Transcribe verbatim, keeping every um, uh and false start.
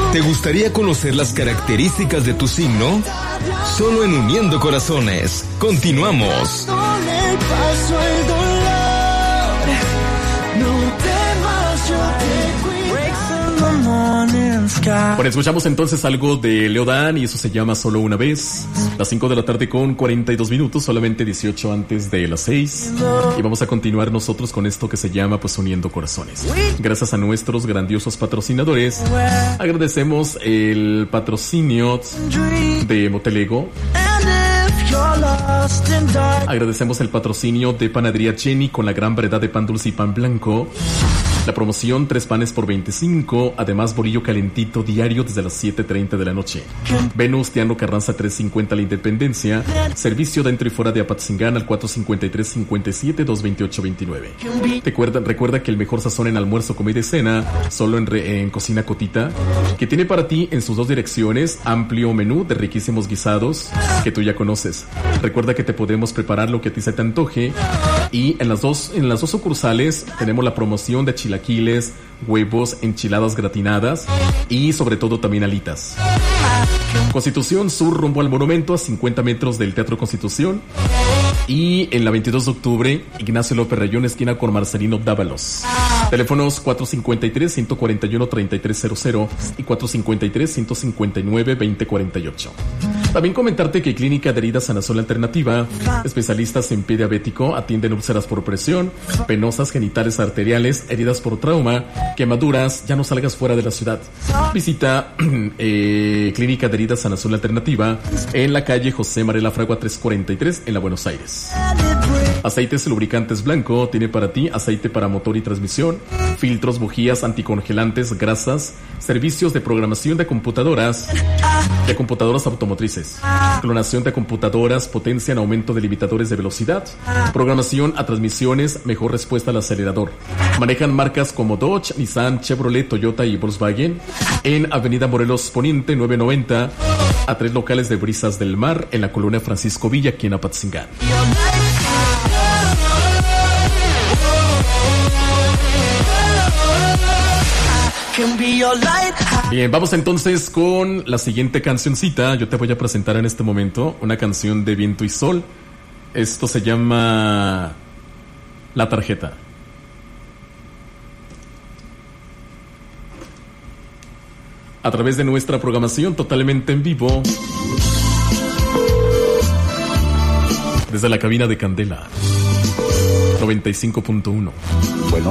¿Te gustaría conocer las características de tu signo? Solo en Uniendo Corazones. Continuamos. Bueno, escuchamos entonces algo de Leodán y eso se llama Solo Una Vez. Las cinco de la tarde con cuarenta y dos minutos, solamente dieciocho antes de las seis. Y vamos a continuar nosotros con esto que se llama pues Uniendo Corazones. Gracias a nuestros grandiosos patrocinadores. Agradecemos el patrocinio de Motelego. Agradecemos el patrocinio de Panadería Jenny con la gran variedad de pan dulce y pan blanco. La promoción tres panes por veinticinco, además bolillo calentito diario desde las siete treinta de la noche. Venus Tiano Carranza trescientos cincuenta La Independencia. Servicio dentro y fuera de Apatzingán al cuatro cinco tres, cinco siete, dos dos ocho dos nueve. Recuerda, recuerda que el mejor sazón en almuerzo, comida y cena, solo en, re, en Cocina Cotita, que tiene para ti en sus dos direcciones amplio menú de riquísimos guisados que tú ya conoces. Recuerda que te podemos preparar lo que a ti se te antoje y en las dos, en las dos sucursales tenemos la promoción de chilaquiles, huevos, enchiladas gratinadas y sobre todo también alitas. Constitución Sur rumbo al Monumento a cincuenta metros del Teatro Constitución. Y en la veintidós de octubre, Ignacio López Rayón, esquina con Marcelino Dávalos. Teléfonos cuatro cinco tres, uno cuatro uno, tres tres cero cero y cuatro cinco tres, uno cinco nueve, dos cero cuatro ocho. También comentarte que Clínica de Heridas Sanazol Alternativa, especialistas en pie diabético, atienden úlceras por presión, venosas, genitales arteriales, heridas por trauma, quemaduras. Ya no salgas fuera de la ciudad. Visita eh, Clínica de Heridas Sanazol Alternativa en la calle José Marela Fragua trescientos cuarenta y tres en la Buenos Aires. Aceites y lubricantes Blanco tiene para ti aceite para motor y transmisión, filtros, bujías, anticongelantes, grasas, servicios de programación de computadoras, de computadoras automotrices, clonación de computadoras, potencia en aumento de limitadores de velocidad, programación a transmisiones, mejor respuesta al acelerador. Manejan marcas como Dodge, Nissan, Chevrolet, Toyota y Volkswagen. En Avenida Morelos Poniente nueve noventa, a tres locales de Brisas del Mar en la colonia Francisco Villa, aquí en Apatzingán. Bien, vamos entonces con la siguiente cancioncita. Yo te voy a presentar en este momento una canción de Viento y Sol. Esto se llama La Tarjeta. A través de nuestra programación totalmente en vivo, desde la cabina de Candela noventa y cinco punto uno. Bueno.